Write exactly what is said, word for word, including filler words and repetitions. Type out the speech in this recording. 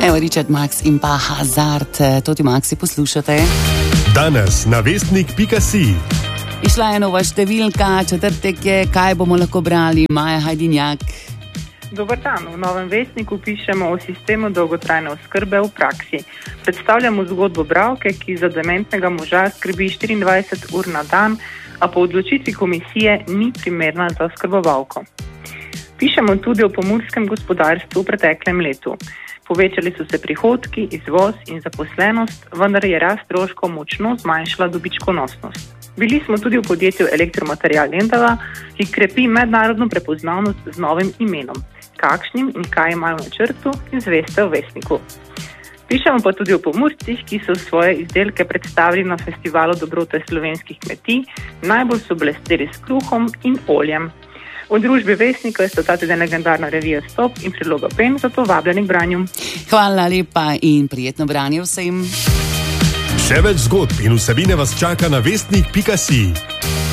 Evo Richard Max in pa Hazard, to ti Maxi poslušate. Danes na vestnik pika si. Išla je nova številka, četrtek je, kaj bomo lahko brali, Maja Hajdinjak. Dobar dan, v novem vestniku pišemo o sistemu dolgotrajne oskrbe v praksi. Predstavljamo zgodbo bralke, ki za dementnega moža skrbi štiriindvajset ur na dan, a po odločitvi komisije ni primerna za oskrbovalko. Pišemo tudi o pomurskem gospodarstvu v preteklem letu. Povečali so se prihodki, izvoz in zaposlenost, vendar je rast stroškov močno zmanjšala dobičkonosnost. Bili smo tudi v podjetju Elektromaterial Lendava, ki krepi mednarodno prepoznavnost z novim imenom. Kakšnim in kaj imajo na črtu, izveste v vestniku. Pišemo pa tudi o pomurcih, ki so svoje izdelke predstavili na festivalu dobrote slovenskih kmetij, najbolj so blesteli s kruhom in oljem. V družbi Vestnika je sta tudi legendarna revija Stop in priloga Pen, zato vabljeni k branju. Hvala lepa in prijetno branje vsem. Še več zgodb in vsebine vas čaka na vestnik pika si.